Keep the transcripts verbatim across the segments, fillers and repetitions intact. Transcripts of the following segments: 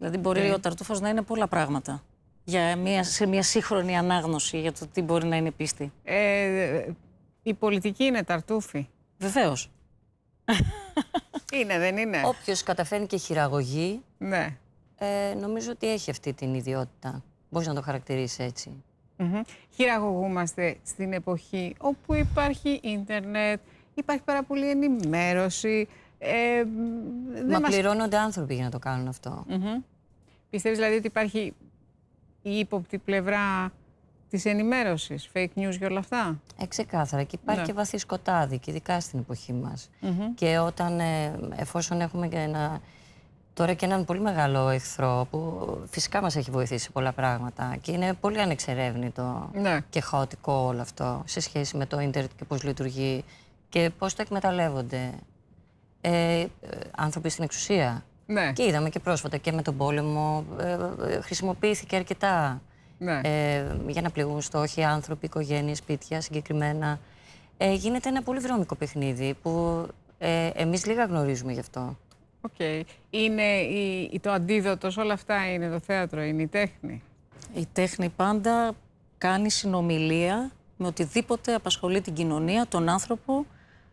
Δηλαδή μπορεί Mm. ο Ταρτούφος να είναι πολλά πράγματα για μια, σε μια σύγχρονη ανάγνωση για το τι μπορεί να είναι πίστη. Ε, η πολιτική είναι Ταρτούφη. Βεβαίως. Είναι, δεν είναι? Όποιος καταφέρνει και χειραγωγεί, Ναι. ε, νομίζω ότι έχει αυτή την ιδιότητα. Μπορείς να το χαρακτηρίσεις έτσι. Mm-hmm. Χειραγωγούμαστε στην εποχή όπου υπάρχει ίντερνετ, υπάρχει πάρα πολύ ενημέρωση. Ε, Μα μας... πληρώνονται άνθρωποι για να το κάνουν αυτό. Mm-hmm. Πιστεύεις δηλαδή ότι υπάρχει η ύποπτη πλευρά της ενημέρωσης, fake news και όλα αυτά? Ε, ξεκάθαρα. Και υπάρχει Ναι. και βαθύ σκοτάδι, και ειδικά στην εποχή μας. Mm-hmm. Και όταν, ε, εφόσον έχουμε και ένα, τώρα και έναν πολύ μεγάλο εχθρό που φυσικά μας έχει βοηθήσει σε πολλά πράγματα και είναι πολύ ανεξερεύνητο Ναι. και χαοτικό όλο αυτό σε σχέση με το ίντερνετ και πώς λειτουργεί και πώς το εκμεταλλεύονται ε, ε, άνθρωποι στην εξουσία. Ναι. Και είδαμε και πρόσφατα και με τον πόλεμο ε, ε, χρησιμοποιήθηκε αρκετά Ναι. ε, για να πληγούν στόχοι, άνθρωποι, οικογένειες, σπίτια συγκεκριμένα. Ε, γίνεται ένα πολύ βρώμικο παιχνίδι που ε, εμείς λίγα γνωρίζουμε γι' αυτό. Okay. Είναι η, η, το αντίδοτο σε όλα αυτά είναι το θέατρο, είναι η τέχνη. Η τέχνη πάντα κάνει συνομιλία με οτιδήποτε απασχολεί την κοινωνία, τον άνθρωπο,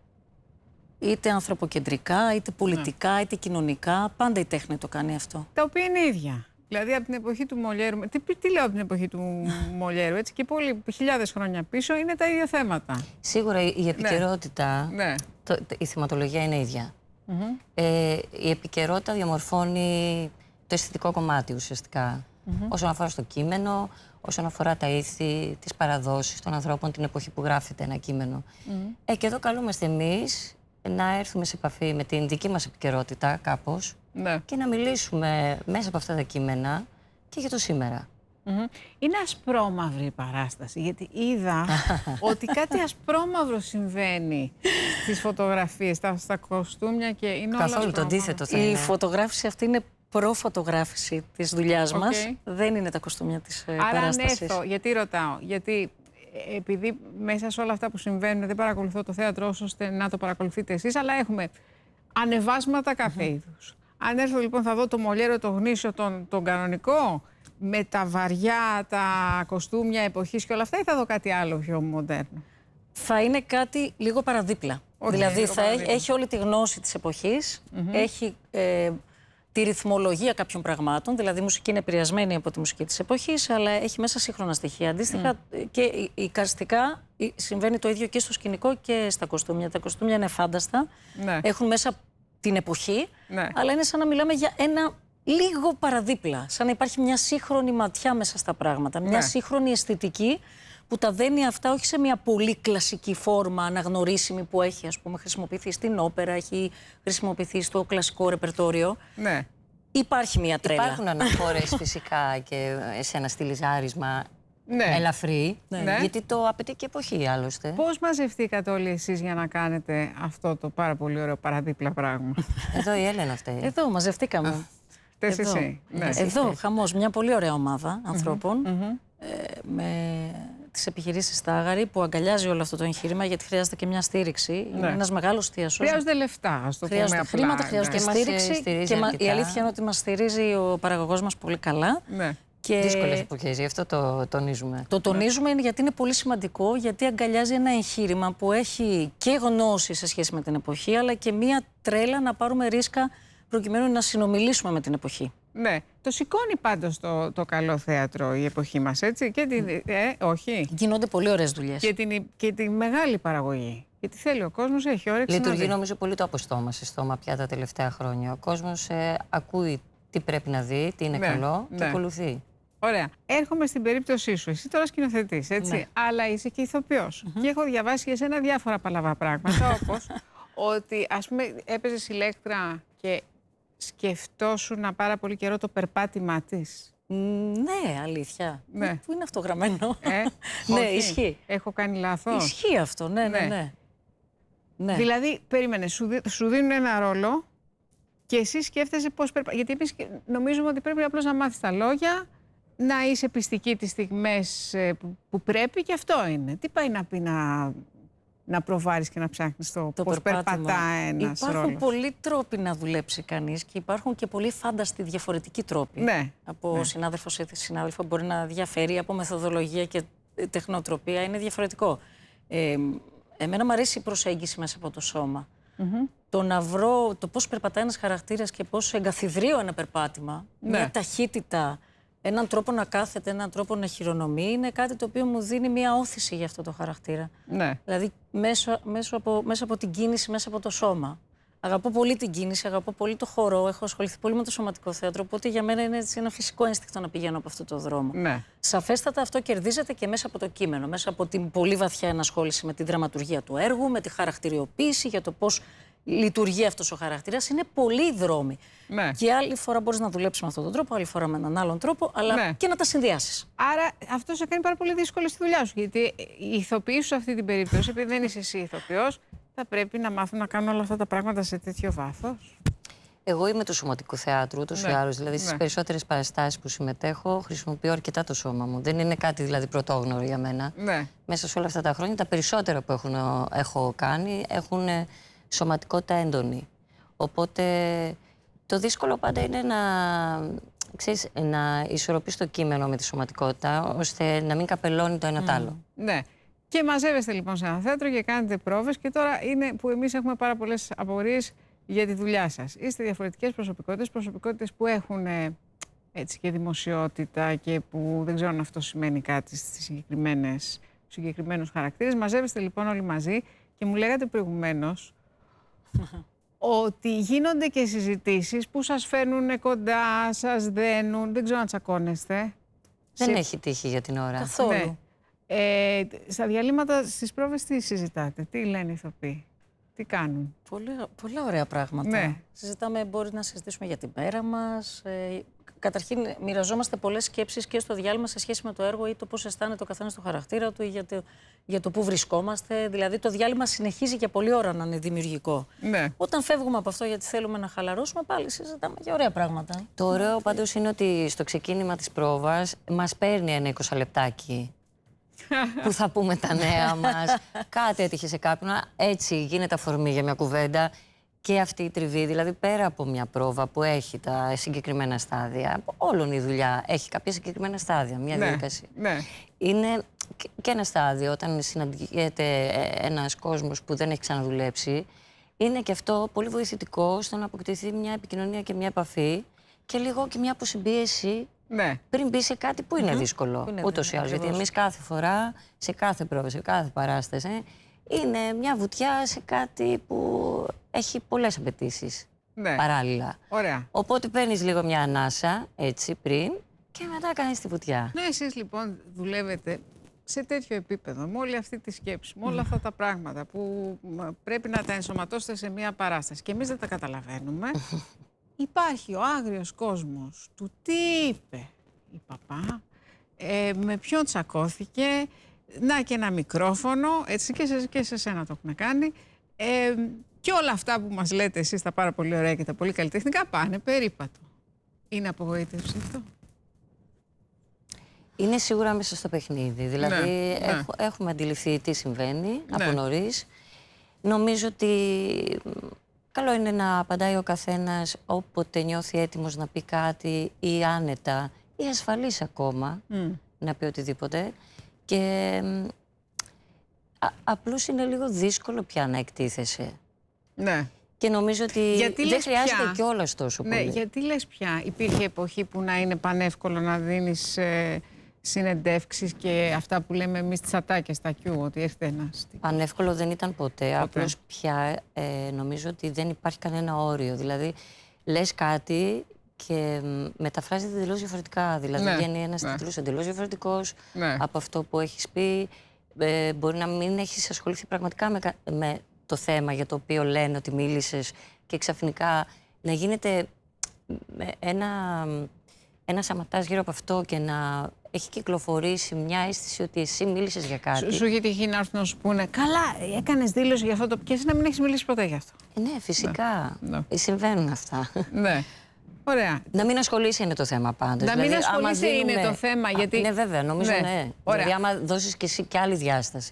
είτε ανθρωποκεντρικά, είτε πολιτικά, είτε κοινωνικά. Πάντα η τέχνη το κάνει αυτό. Τα οποία είναι ίδια. Δηλαδή από την εποχή του Μολιέρου, τι, τι λέω από την εποχή του Μολιέρου, έτσι και πολλοί χιλιάδες χρόνια πίσω είναι τα ίδια θέματα. Σίγουρα η επικαιρότητα, Ναι. το, η θεματολογία είναι ίδια. Mm-hmm. Ε, η επικαιρότητα διαμορφώνει το αισθητικό κομμάτι ουσιαστικά. Mm-hmm. Όσον αφορά στο κείμενο, όσον αφορά τα ήθη, τις παραδόσεις των ανθρώπων την εποχή που γράφεται ένα κείμενο. Mm-hmm. Ε, και εδώ καλούμαστε εμείς να έρθουμε σε επαφή με την δική μας επικαιρότητα κάπως, ναι. και να μιλήσουμε μέσα από αυτά τα κείμενα και για το σήμερα. Mm-hmm. Είναι ασπρόμαυρη η παράσταση, γιατί είδα ότι κάτι ασπρόμαυρο συμβαίνει στις φωτογραφίες, στα, στα κοστούμια και είναι όλα καθόλου το αντίθετο θα είναι. Η φωτογράφηση αυτή είναι προφωτογράφηση της δουλειάς okay. μας. Δεν είναι τα κοστούμια της Άρα παράστασης. Άρα γιατί ρωτάω, γιατί επειδή μέσα σε όλα αυτά που συμβαίνουν δεν παρακολουθώ το θέατρο ώστε να το παρακολουθείτε εσείς, αλλά έχουμε ανεβάσματα κάθε mm-hmm. είδους. Αν έρθω λοιπόν θα δω το Μολιέρο, το γνήσιο, τον, τον κανονικό, με τα βαριά, τα κοστούμια εποχής και όλα αυτά, ή θα δω κάτι άλλο πιο μοντέρνο? Θα είναι κάτι λίγο παραδίπλα. Okay, δηλαδή λίγο θα παραδίπλα. έχει όλη τη γνώση της εποχής, mm-hmm. έχει ε, τη ρυθμολογία κάποιων πραγμάτων, δηλαδή η μουσική είναι επηρεασμένη από τη μουσική της εποχής, αλλά έχει μέσα σύγχρονα στοιχεία. Αντίστοιχα mm. και εικαστικά συμβαίνει το ίδιο και στο σκηνικό και στα κοστούμια. Τα κοστούμια είναι φάνταστα, ναι. έχουν μέσα την εποχή, ναι. αλλά είναι σαν να μιλάμε για ένα λίγο παραδίπλα, σαν να υπάρχει μια σύγχρονη ματιά μέσα στα πράγματα, μια ναι. σύγχρονη αισθητική που τα δένει αυτά όχι σε μια πολύ κλασική φόρμα αναγνωρίσιμη που έχει, ας πούμε, χρησιμοποιηθεί στην όπερα, έχει χρησιμοποιηθεί στο κλασικό ρεπερτόριο. Ναι. Υπάρχει μια τρέλα. Υπάρχουν αναφορές φυσικά και σε ένα στιλιζάρισμα ναι. ελαφρύ, ναι. γιατί το απαιτεί και εποχή άλλωστε. Πώς μαζευτήκατε όλοι εσείς για να κάνετε αυτό το πάρα πολύ ωραίο παραδίπλα πράγμα? Εδώ η Έλενα αυτή. Εδώ μαζευτήκαμε. Θες εσύ. Ναι. Ναι. Εδώ, χαμός, μια πολύ ωραία ομάδα ανθρώπων mm-hmm. ε, με τις επιχειρήσεις Στάγαρη που αγκαλιάζει όλο αυτό το εγχείρημα, γιατί χρειάζεται και μια στήριξη. Ναι. Είναι ένας μεγάλος θίασος. Χρειάζονται λεφτά, ας το πούμε. Χρειάζονται χρήματα, χρειάζονται ναι. στήριξη. Και, και μα, η αλήθεια είναι ότι μας στηρίζει ο παραγωγός μας πολύ καλά. Ναι. Και δύσκολες εποχές, γι' αυτό το τονίζουμε. Το τονίζουμε ναι. γιατί είναι πολύ σημαντικό, γιατί αγκαλιάζει ένα εγχείρημα που έχει και γνώση σε σχέση με την εποχή, αλλά και μια τρέλα να πάρουμε ρίσκα προκειμένου να συνομιλήσουμε με την εποχή. Ναι. Το σηκώνει πάντως το, το καλό θέατρο η εποχή μας, έτσι. Και την, ε, όχι. Γίνονται πολύ ωραίες δουλειές. Και την, και την μεγάλη παραγωγή. Γιατί θέλει ο κόσμος, έχει όρεξη. Λειτουργεί νομίζω πολύ το από στόμα σε στόμα πια τα τελευταία χρόνια. Ο κόσμος ε, ακούει τι πρέπει να δει, τι είναι ναι, καλό ναι. και ακολουθεί. Ωραία. Έρχομαι στην περίπτωσή σου. Εσύ τώρα σκηνοθετείς, έτσι. Ναι. Αλλά είσαι και ηθοποιός. Mm-hmm. Και έχω διαβάσει για σένα διάφορα παλαβά πράγματα, όπως ότι ας πούμε έπαιζες Ηλέκτρα και σκεφτόσουν πάρα πολύ καιρό το περπάτημά της. Ναι, αλήθεια. Ναι. Πού είναι αυτό γραμμένο? Ε, ναι, ισχύει. Έχω κάνει λάθος. Ισχύει αυτό, ναι, ναι, ναι. ναι. Δηλαδή, περίμενε, σου, δι, σου δίνουν ένα ρόλο και εσύ σκέφτεσαι πώς περπατάς. Γιατί εμείς νομίζουμε ότι πρέπει απλώς να μάθεις τα λόγια, να είσαι πιστική τις στιγμές που, που πρέπει και αυτό είναι. Τι πάει να πει να, να προβάρεις και να ψάχνεις το, το πώς περπατά ένας Υπάρχουν ρόλος. πολλοί τρόποι να δουλέψει κανείς και υπάρχουν και πολλοί φάνταστοι διαφορετικοί τρόποι. Ναι. Από ναι. συνάδελφο σε συνάδελφο μπορεί να διαφέρει, από μεθοδολογία και τεχνοτροπία είναι διαφορετικό. Ε, εμένα μου αρέσει η προσέγγιση μέσα από το σώμα. Mm-hmm. Το να βρω το πώς περπατάει ένας χαρακτήρας και πώς εγκαθιδρύω ένα περπάτημα, ναι. μια ταχύτητα, έναν τρόπο να κάθεται, έναν τρόπο να χειρονομεί, είναι κάτι το οποίο μου δίνει μια όθηση για αυτό το χαρακτήρα. Ναι. Δηλαδή μέσω, μέσω από, μέσα από την κίνηση, μέσα από το σώμα. Αγαπώ πολύ την κίνηση, αγαπώ πολύ το χορό, έχω ασχοληθεί πολύ με το σωματικό θέατρο, οπότε για μένα είναι έτσι ένα φυσικό ένστικτο να πηγαίνω από αυτό το δρόμο. Ναι. Σαφέστατα αυτό κερδίζεται και μέσα από το κείμενο, μέσα από την πολύ βαθιά ενασχόληση με την δραματουργία του έργου, με τη χαρακτηριοποίηση για το πώς λειτουργεί αυτός ο χαρακτήρας. Είναι πολλοί δρόμοι. Ναι. Και άλλη φορά μπορείς να δουλέψεις με αυτόν τον τρόπο, άλλη φορά με έναν άλλον τρόπο, αλλά ναι. και να τα συνδυάσεις. Άρα αυτό σε κάνει πάρα πολύ δύσκολο στη δουλειά σου. Γιατί οι ηθοποιοί σου σε αυτή την περίπτωση, επειδή δεν είσαι εσύ ηθοποιός, θα πρέπει να μάθουν να κάνουν όλα αυτά τα πράγματα σε τέτοιο βάθος. Εγώ είμαι του σωματικού θεάτρου, ούτως ή άλλως. Δηλαδή, στις ναι. περισσότερες παραστάσεις που συμμετέχω, χρησιμοποιώ αρκετά το σώμα μου. Δεν είναι κάτι δηλαδή πρωτόγνωρο για μένα. Ναι. Μέσα σε όλα αυτά τα χρόνια, τα περισσότερα που έχουν, έχω κάνει έχουν σωματικότητα έντονη. Οπότε το δύσκολο πάντα είναι να, ξέρεις, να ισορροπείς το κείμενο με τη σωματικότητα, ώστε να μην καπελώνει το ένα mm. το άλλο. Ναι. Και μαζεύεστε λοιπόν σε ένα θέατρο και κάνετε πρόβες και τώρα είναι που εμείς έχουμε πάρα πολλές απορίες για τη δουλειά σας. Είστε διαφορετικές προσωπικότητες, προσωπικότητες που έχουν έτσι και δημοσιότητα και που δεν ξέρω αν αυτό σημαίνει κάτι στις συγκεκριμένες, συγκεκριμένους χαρακτήρες. Μαζεύεστε λοιπόν όλοι μαζί και μου λέγατε προηγουμένως ότι γίνονται και συζητήσεις που σας φέρνουν κοντά, σας δένουν, δεν ξέρω αν τσακώνεστε. Δεν Σε... έχει τύχει για την ώρα. Καθόλου. Ναι. Ε, στα διαλύματα στις πρόβες τι συζητάτε, τι λένε οι ηθοποιοί, τι κάνουν? Πολύ, πολλά ωραία πράγματα. Ναι. Συζητάμε, μπορεί να συζητήσουμε για την μέρα μας. Ε, καταρχήν, μοιραζόμαστε πολλές σκέψεις και στο διάλειμμα σε σχέση με το έργο ή το πώς αισθάνεται ο καθένας στο χαρακτήρα του ή για το, για το πού βρισκόμαστε. Δηλαδή, το διάλειμμα συνεχίζει για πολλή ώρα να είναι δημιουργικό. Ναι. Όταν φεύγουμε από αυτό γιατί θέλουμε να χαλαρώσουμε, πάλι συζητάμε για ωραία πράγματα. Το ωραίο πάντως είναι ότι στο ξεκίνημα της πρόβας μας παίρνει ένα είκοσι λεπτάκι. Που θα πούμε τα νέα μας, κάτι έτυχε σε κάποιον, έτσι γίνεται αφορμή για μια κουβέντα και αυτή η τριβή, δηλαδή πέρα από μια πρόβα που έχει τα συγκεκριμένα στάδια, όλον η δουλειά έχει κάποια συγκεκριμένα στάδια, μια ναι, διαδικασία. Ναι. Είναι και ένα στάδιο όταν συναντιέται ένας κόσμος που δεν έχει ξαναδουλέψει, είναι και αυτό πολύ βοηθητικό στο να αποκτηθεί μια επικοινωνία και μια επαφή και λίγο και μια αποσυμπίεση. Ναι. Πριν μπει σε κάτι που είναι mm-hmm. δύσκολο, ούτως ή άλλως. Γιατί εμείς κάθε φορά, σε κάθε πρόβα, σε κάθε παράσταση, είναι μια βουτιά σε κάτι που έχει πολλές απαιτήσεις ναι. παράλληλα. Ωραία. Οπότε παίρνεις λίγο μια ανάσα, έτσι, πριν, και μετά κάνεις τη βουτιά. Ναι, εσείς λοιπόν δουλεύετε σε τέτοιο επίπεδο, με όλη αυτή τη σκέψη, με όλα αυτά τα πράγματα που πρέπει να τα ενσωματώσετε σε μια παράσταση και εμείς δεν τα καταλαβαίνουμε. Υπάρχει ο άγριος κόσμος του τι είπε η παπά, ε, με ποιον τσακώθηκε, να και ένα μικρόφωνο, έτσι και σε, και σε σένα το έχουν κάνει. Ε, και όλα αυτά που μας λέτε εσείς τα πάρα πολύ ωραία και τα πολύ καλλιτεχνικά πάνε περίπατο. Είναι απογοήτευση αυτό? Είναι σίγουρα μέσα στο παιχνίδι. Δηλαδή ναι, έχ, ναι. έχουμε αντιληφθεί τι συμβαίνει ναι. από νωρίς. Νομίζω ότι καλό είναι να απαντάει ο καθένας όποτε νιώθει έτοιμος να πει κάτι ή άνετα ή ασφαλής ακόμα mm. να πει οτιδήποτε. Και α, απλώς είναι λίγο δύσκολο πια να εκτίθεσαι. Ναι. Και νομίζω ότι γιατί δεν χρειάζεται κιόλας τόσο ναι, πολύ. Γιατί λες πια υπήρχε εποχή που να είναι πανεύκολο να δίνεις ε, συνεντεύξεις και αυτά που λέμε εμείς τις ατάκες στα κιού, ότι έρχεται ένας. Πανεύκολο δεν ήταν ποτέ. ποτέ. Απλώς πια ε, νομίζω ότι δεν υπάρχει κανένα όριο. Δηλαδή λες κάτι και μεταφράζεται εντελώς διαφορετικά. Δηλαδή ναι, βγαίνει ένας ναι. τίτλος εντελώς διαφορετικός ναι. από αυτό που έχεις πει. Ε, μπορεί να μην έχεις ασχοληθεί πραγματικά με, με το θέμα για το οποίο λένε ότι μίλησες και ξαφνικά να γίνεται ένα, ένα σαματάς γύρω από αυτό και να έχει κυκλοφορήσει μια αίσθηση ότι εσύ μίλησες για κάτι. Σου, σου έχει τυχεί να έρθουν να σου πούνε καλά, έκανες δήλωση για αυτό το και εσύ να μην έχεις μιλήσει ποτέ γι' αυτό? Ε, ναι, φυσικά. Ναι. Συμβαίνουν αυτά. Ναι. Ωραία. Να μην ασχολείσαι είναι το θέμα πάντως. Να μην δηλαδή, ασχολείσαι δίνουμε... είναι το θέμα. Γιατί... Α, ναι, βέβαια, νομίζω ναι. ναι. Ωραία. Δηλαδή, άμα δώσεις και εσύ και άλλη διάσταση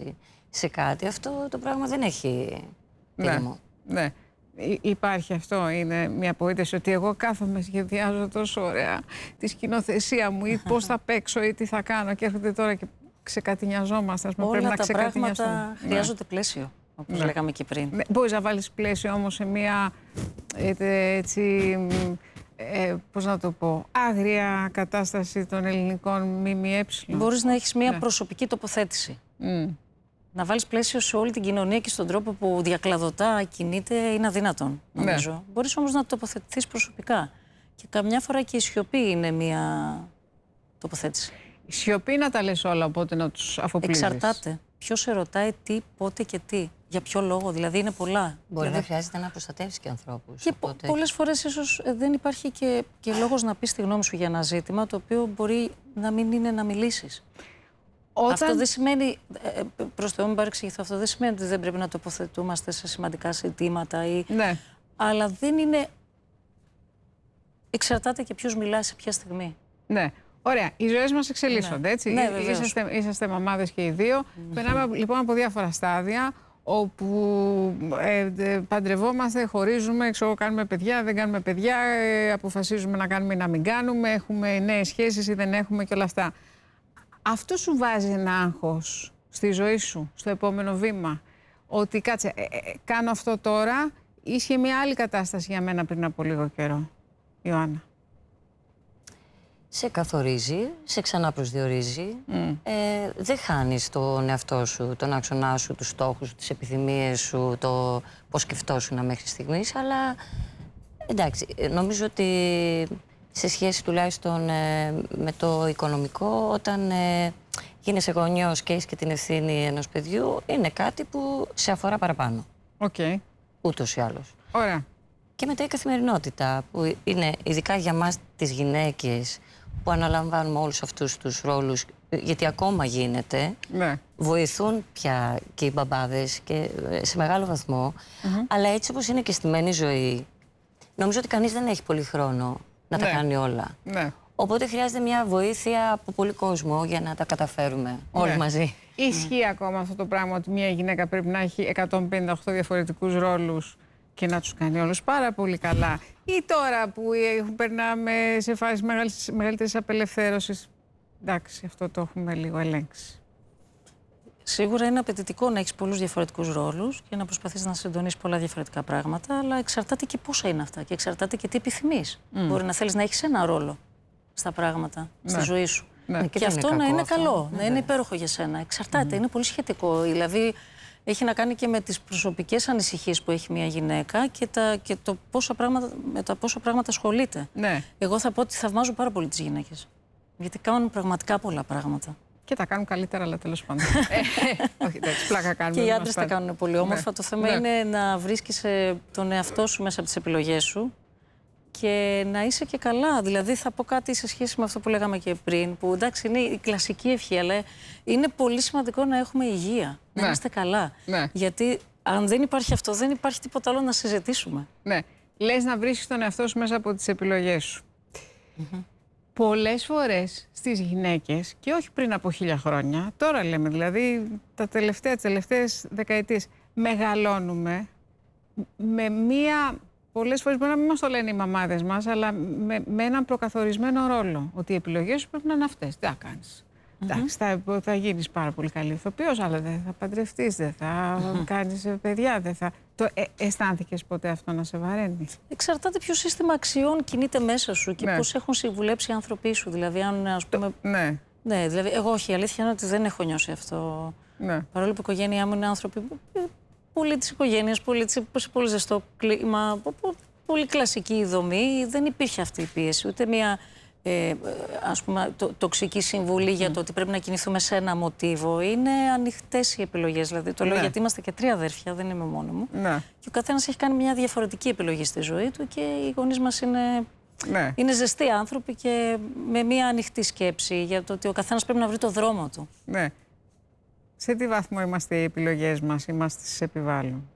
σε κάτι, αυτό το πράγμα δεν έχει τελειωμό. Ναι, ναι. Υ- υπάρχει αυτό, είναι μια απογοήτευση ότι εγώ κάθομαι, σχεδιάζω τόσο ωραία τη σκηνοθεσία μου ή πώς θα παίξω ή τι θα κάνω και έρχονται τώρα και ξεκατηνιαζόμαστε. Ας πούμε, Όλα πρέπει τα να ξεκατηνιαστούμε. πράγματα χρειάζονται πλαίσιο, όπως Ναι. λέγαμε και πριν. Ναι, μπορείς να βάλεις πλαίσιο όμως σε μια ε, έτσι, ε, πώς να το πω, άγρια κατάσταση των ελληνικών ΜΜΕ. Μπορείς να έχεις μια Ναι. προσωπική τοποθέτηση. Mm. Να βάλεις πλαίσιο σε όλη την κοινωνία και στον τρόπο που διακλαδωτά κινείται είναι αδύνατον, νομίζω. Ναι. Μπορείς όμως να τοποθετηθείς προσωπικά. Και καμιά φορά και η σιωπή είναι μια τοποθέτηση. Η σιωπή να τα λες όλα, οπότε να τους αφοπλίζεις. Εξαρτάται. Ποιος σε ρωτάει τι, πότε και τι. Για ποιο λόγο. Δηλαδή είναι πολλά. Μπορεί δηλαδή... να χρειάζεται να προστατεύσει και ανθρώπους. Και οπότε... πολλές φορές ίσως ε, δεν υπάρχει και, και λόγος να πεις τη γνώμη σου για ένα ζήτημα το οποίο μπορεί να μην είναι να μιλήσεις. Όταν... Αυτό δεν σημαίνει, ε, προς Θεό μην παρεξηγηθώ, αυτό δεν σημαίνει ότι δεν πρέπει να τοποθετούμαστε σε σημαντικά ζητήματα ή... Ναι. Αλλά δεν είναι... Εξαρτάται και ποιος μιλάει σε ποια στιγμή. Ναι. Ωραία. Οι ζωές μας εξελίσσονται, Ναι. έτσι. Ναι, βεβαίως. είσαστε, είσαστε μαμάδες και οι δύο. Mm-hmm. Περνάμε λοιπόν από διάφορα στάδια όπου ε, ε, παντρευόμαστε, χωρίζουμε, ξέρω, κάνουμε παιδιά, δεν κάνουμε παιδιά, ε, αποφασίζουμε να κάνουμε ή να μην κάνουμε, έχουμε νέες σχέσεις ή δεν έχουμε και όλα αυτά. Αυτό σου βάζει ένα άγχος στη ζωή σου, στο επόμενο βήμα, ότι κάτσε, ε, ε, κάνω αυτό τώρα, ίσχυε μια άλλη κατάσταση για μένα πριν από λίγο καιρό, Ιωάννα. Σε καθορίζει, σε ξαναπροσδιορίζει. Mm. Ε, δεν χάνεις τον εαυτό σου, τον άξονά σου, τους στόχους σου, τις επιθυμίες σου, το πώς σκεφτόσουνα μέχρι στιγμής, αλλά εντάξει, νομίζω ότι σε σχέση τουλάχιστον ε, με το οικονομικό, όταν ε, γίνεσαι γονιός και έχεις και την ευθύνη ενός παιδιού, είναι κάτι που σε αφορά παραπάνω. Οκ. Okay. Ούτως ή άλλως. Ωραία. Και μετά η καθημερινότητα, που είναι ειδικά για μας τις γυναίκες που αναλαμβάνουμε όλους αυτούς τους ρόλους, γιατί ακόμα γίνεται, Ναι. βοηθούν πια και οι μπαμπάδες και σε μεγάλο βαθμό, Mm-hmm. αλλά έτσι όπως είναι και στημένη ζωή, νομίζω ότι κανείς δεν έχει πολύ χρόνο να Ναι. τα κάνει όλα. Ναι. Οπότε χρειάζεται μια βοήθεια από πολύ κόσμο για να τα καταφέρουμε όλοι Ναι. μαζί. Ισχύει ακόμα αυτό το πράγμα ότι μια γυναίκα πρέπει να έχει εκατόν πενήντα οκτώ διαφορετικούς ρόλους και να τους κάνει όλους πάρα πολύ καλά. Ή τώρα που περνάμε σε φάση μεγαλύτερης απελευθέρωσης, εντάξει, αυτό το έχουμε λίγο ελέγξει. Σίγουρα είναι απαιτητικό να έχεις πολλούς διαφορετικούς ρόλους και να προσπαθείς να συντονίσεις πολλά διαφορετικά πράγματα, αλλά εξαρτάται και πόσα είναι αυτά και εξαρτάται και τι επιθυμείς. Mm. Μπορεί να θέλεις να έχεις ένα ρόλο στα πράγματα, Ναι. στη ζωή σου. Ναι. Και, Και και δεν αυτό είναι να κακό είναι αυτό. καλό, Ναι, να είναι υπέροχο για σένα. Εξαρτάται, Mm. είναι πολύ σχετικό. Δηλαδή, έχει να κάνει και με τις προσωπικές ανησυχίες που έχει μια γυναίκα και, τα, και το πόσα πράγματα, με τα πόσα πράγματα ασχολείται. Ναι. Εγώ θα πω ότι θαυμάζω πάρα πολύ τις γυναίκες. Γιατί κάνουν πραγματικά πολλά πράγματα. Και τα κάνουν καλύτερα, αλλά τέλος πάντων. ε, όχι, εντάξει, πλάκα κάνουμε. Και οι μας άντρες τα πάρει. κάνουν πολύ όμορφα. Ναι. Το θέμα Ναι. είναι να βρίσκεις ε, τον εαυτό σου μέσα από τις επιλογές σου και να είσαι και καλά. Δηλαδή, θα πω κάτι σε σχέση με αυτό που λέγαμε και πριν, που εντάξει είναι η κλασική ευχή, αλλά είναι πολύ σημαντικό να έχουμε υγεία, να Ναι. είμαστε καλά. Ναι. Γιατί αν δεν υπάρχει αυτό, δεν υπάρχει τίποτα άλλο να συζητήσουμε. Ναι. Λες να βρίσκεις τον εαυτό σου μέσα από τις επιλογές σου. Mm-hmm. Πολλές φορές στις γυναίκες, και όχι πριν από χίλια χρόνια, τώρα λέμε δηλαδή τα τελευταία, τις τελευταίες δεκαετίες, μεγαλώνουμε με μία, πολλές φορές μπορεί να μην μας το λένε οι μαμάδες μας, αλλά με, με έναν προκαθορισμένο ρόλο. Ότι οι επιλογές σου πρέπει να είναι αυτές. Τι θα κάνεις. Mm-hmm. Εντάξει, θα, θα γίνεις πάρα πολύ καλή ηθοποιός, αλλά δεν θα παντρευτείς, δεν θα mm-hmm. κάνεις παιδιά, δεν θα... Το, ε, αισθάνθηκες ποτέ αυτό να σε βαραίνει? Εξαρτάται ποιο σύστημα αξιών κινείται μέσα σου και Ναι. πώς έχουν συμβουλέψει οι άνθρωποι σου. Δηλαδή, αν ας πούμε. Ναι. Ναι, δηλαδή, εγώ όχι. Η αλήθεια είναι ότι δεν έχω νιώσει αυτό. Ναι. Παρόλο που η οικογένειά μου είναι άνθρωποι ε, πολύ τη οικογένεια, πολύ, σε πολύ ζεστό κλίμα, πο- πο- πολύ κλασική δομή, δεν υπήρχε αυτή η πίεση. Ούτε μια ε, ας πούμε, το, τοξική συμβουλή mm. για το ότι πρέπει να κινηθούμε σε ένα μοτίβο. Είναι ανοιχτές οι επιλογές. Δηλαδή, το λέω Ναι. γιατί είμαστε και τρία αδέρφια, δεν είμαι μόνο μου. Ναι. Και ο καθένας έχει κάνει μια διαφορετική επιλογή στη ζωή του και οι γονείς μας είναι. Ναι. Είναι ζεστοί άνθρωποι και με μια ανοιχτή σκέψη για το ότι ο καθένας πρέπει να βρει το δρόμο του. Ναι. Σε τι βαθμό είμαστε οι επιλογές μας ή μας τις επιβάλλουν?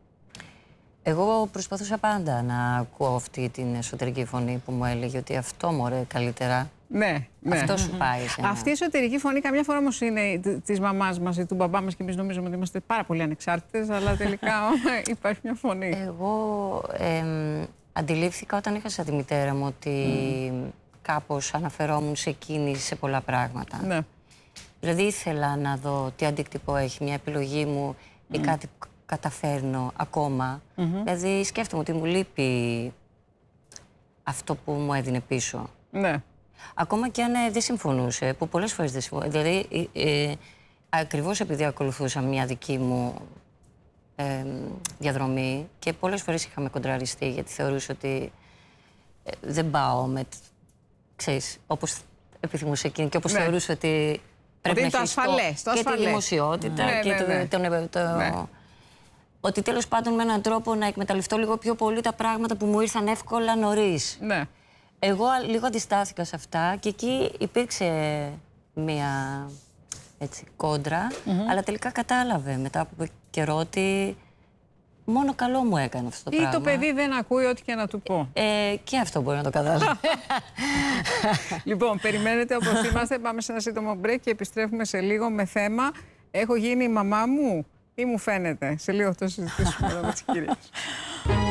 Εγώ προσπαθούσα πάντα να ακούω αυτή την εσωτερική φωνή που μου έλεγε ότι αυτό μωρέ καλύτερα. Ναι, ναι. Αυτό σου πάει. Εσένα. Αυτή η εσωτερική φωνή, καμιά φορά όμως είναι της μαμάς μας ή του μπαμπά μας και εμείς νομίζουμε ότι είμαστε πάρα πολύ ανεξάρτητες, αλλά τελικά υπάρχει μια φωνή. Εγώ ε, αντιλήφθηκα όταν είχα τη μητέρα μου ότι mm. κάπως αναφερόμουν σε εκείνη σε πολλά πράγματα. Ναι. Δηλαδή ήθελα να δω τι αντίκτυπο έχει μια επιλογή μου ή mm. κάτι που καταφέρνω ακόμα. Mm-hmm. Δηλαδή σκέφτομαι ότι μου λείπει αυτό που μου έδινε πίσω. Ναι. Ακόμα και αν ε, δεν συμφωνούσε, που πολλές φορές δεν συμφωνούσε. Δηλαδή, ε, ε, ακριβώς επειδή ακολουθούσα μια δική μου ε, διαδρομή και πολλές φορές είχαμε κοντραριστεί γιατί θεωρούσα ότι ε, δεν πάω με, ξέρεις, όπως επιθυμούσε εκείνη και όπως ναι. θεωρούσα ότι πρέπει ότι να έχει ασφαλές, το και ασφαλές. τη δημοσιότητα ναι, και ναι, ναι. το, το, το, ναι. ότι τέλος πάντων με έναν τρόπο να εκμεταλλευτώ λίγο πιο πολύ τα πράγματα που μου ήρθαν εύκολα νωρίς. Ναι. Εγώ λίγο αντιστάθηκα σε αυτά και εκεί υπήρξε μία έτσι, κόντρα, mm-hmm. αλλά τελικά κατάλαβε μετά από καιρό ότι μόνο καλό μου έκανε αυτό το ή πράγμα. Ή το παιδί δεν ακούει ό,τι και να του πω. Ε, και αυτό μπορεί να το καταλάβει. Λοιπόν, περιμένετε όπως είμαστε, πάμε σε ένα σύντομο break και επιστρέφουμε σε λίγο με θέμα «Έχω γίνει η μαμά μου» ή μου φαίνεται. Σε λίγο θα συζητήσουμε εδώ με τις κυρίες.